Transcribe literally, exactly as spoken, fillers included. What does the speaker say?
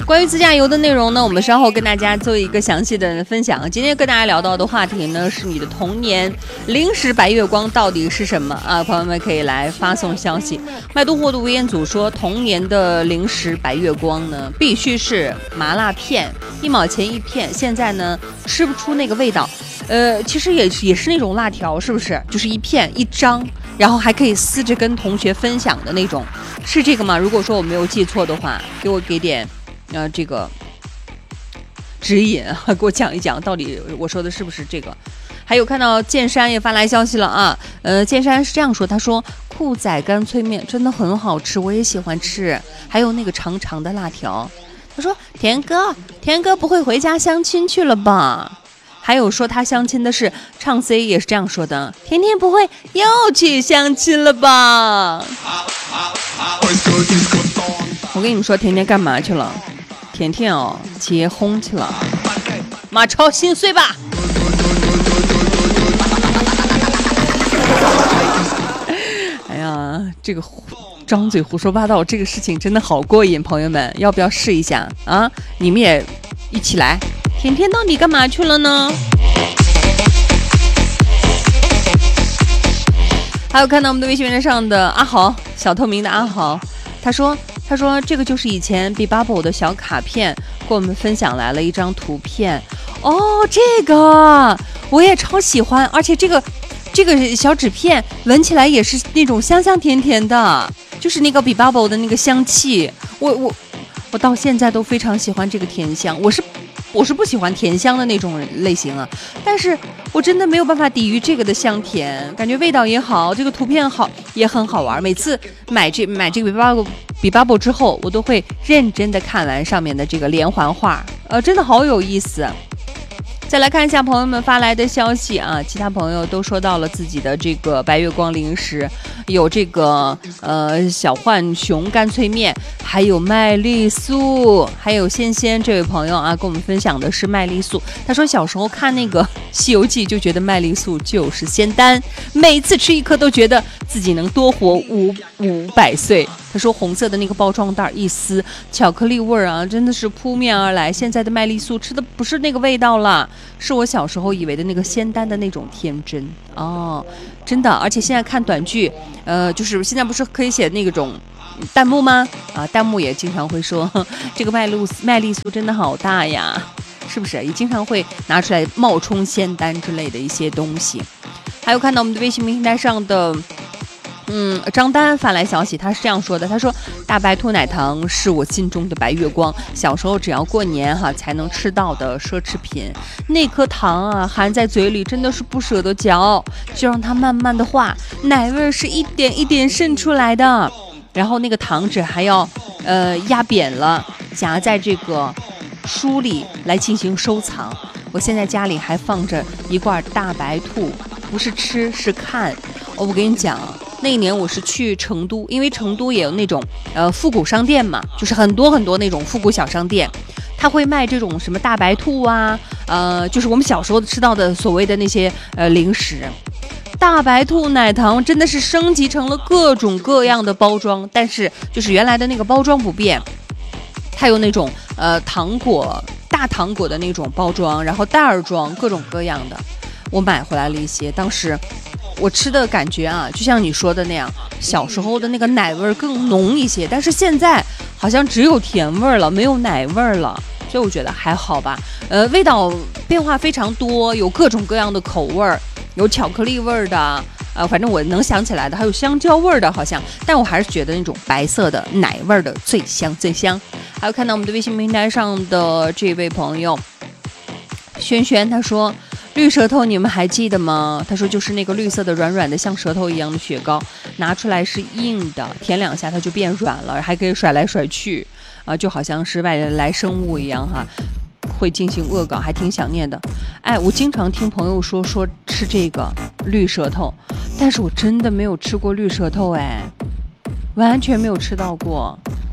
关于自驾游的内容呢，我们稍后跟大家做一个详细的分享。今天跟大家聊到的话题呢，是你的童年零食白月光到底是什么啊？朋友们可以来发送消息。麦都货的吴彦祖说，童年的零食白月光呢，必须是麻辣片，一毛钱一片。现在呢，吃不出那个味道。呃，其实也也是那种辣条，是不是？就是一片一张，然后还可以撕着跟同学分享的那种，是这个吗？如果说我没有记错的话，给我给点。呃，这个指引给我讲一讲，到底我说的是不是这个？还有看到剑山也发来消息了啊，呃，剑山是这样说，他说酷仔干脆面真的很好吃，我也喜欢吃，还有那个长长的辣条。他说田哥，田哥不会回家相亲去了吧？还有说他相亲的是唱 C 也是这样说的，甜甜不会又去相亲了吧？我跟你们说，甜甜干嘛去了？甜甜哦，结婚去了，马超心碎吧。哎呀，这个张嘴胡说八道，这个事情真的好过瘾，朋友们，要不要试一下啊？你们也一起来。甜甜到底干嘛去了呢？还有看到我们的微信平台上的阿豪，小透明的阿豪，他说。他说这个就是以前 B Bubble 的小卡片，给我们分享来了一张图片。哦，这个我也超喜欢，而且这个这个小纸片闻起来也是那种香香甜甜的，就是那个 B Bubble 的那个香气。我我我到现在都非常喜欢这个甜香，我是我是不喜欢甜香的那种类型啊，但是我真的没有办法抵御这个的香甜，感觉味道也好，这个图片好也很好玩。每次买这买这个 B Bubble B Bubble 之后，我都会认真的看完上面的这个连环画，呃，真的好有意思。再来看一下朋友们发来的消息啊，其他朋友都说到了自己的这个白月光零食，有这个呃小浣熊干脆面，还有麦丽素，还有仙仙这位朋友啊，跟我们分享的是麦丽素。他说小时候看那个《西游记》就觉得麦丽素就是仙丹，每次吃一颗都觉得自己能多活五五百岁。他说红色的那个包装袋一撕，巧克力味儿啊，真的是扑面而来。现在的麦丽素吃的不是那个味道了，是我小时候以为的那个仙丹的那种天真哦，真的。而且现在看短剧，呃，就是现在不是可以写那种弹幕吗？啊，弹幕也经常会说这个麦露麦丽素真的好大呀，是不是？也经常会拿出来冒充仙丹之类的一些东西。还有看到我们的微信平台上的。嗯，张丹发来消息，他是这样说的，他说大白兔奶糖是我心中的白月光，小时候只要过年哈才能吃到的奢侈品，那颗糖啊含在嘴里真的是不舍得嚼，就让它慢慢的化，奶味是一点一点渗出来的，然后那个糖纸还要呃压扁了，夹在这个书里来进行收藏。我现在家里还放着一罐大白兔，不是吃是看。哦，我跟你讲那一年我是去成都，因为成都也有那种呃复古商店嘛，就是很多很多那种复古小商店，他会卖这种什么大白兔啊，呃，就是我们小时候吃到的所谓的那些呃零食。大白兔奶糖真的是升级成了各种各样的包装，但是就是原来的那个包装不变，它有那种呃糖果大糖果的那种包装，然后袋儿装各种各样的。我买回来了一些，当时我吃的感觉啊，就像你说的那样，小时候的那个奶味更浓一些，但是现在好像只有甜味了，没有奶味了，所以我觉得还好吧。呃，味道变化非常多，有各种各样的口味，有巧克力味的，呃，反正我能想起来的，还有香蕉味的，好像，但我还是觉得那种白色的奶味的最香最香。还有看到我们的微信平台上的这位朋友轩轩，他说绿舌头你们还记得吗？他说就是那个绿色的软软的像舌头一样的雪糕，拿出来是硬的，舔两下它就变软了，还可以甩来甩去啊、呃，就好像是外来生物一样哈，会进行恶搞，还挺想念的。哎，我经常听朋友说说吃这个绿舌头，但是我真的没有吃过绿舌头，哎，完全没有吃到过。